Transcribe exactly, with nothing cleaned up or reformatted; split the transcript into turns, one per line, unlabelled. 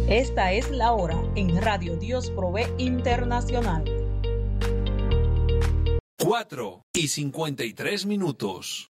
Esta es la hora en Radio Dios Provee Internacional.
cuatro y cincuenta y tres minutos.